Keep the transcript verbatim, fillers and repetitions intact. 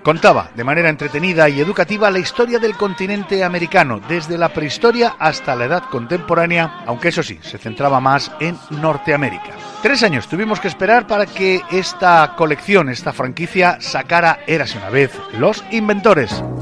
Contaba de manera entretenida y educativa la historia del continente americano, desde la prehistoria hasta la edad contemporánea, aunque eso sí, se centraba más en Norteamérica. Tres años tuvimos que esperar para que esta colección, esta franquicia, sacara Érase una vez, Los Inventores.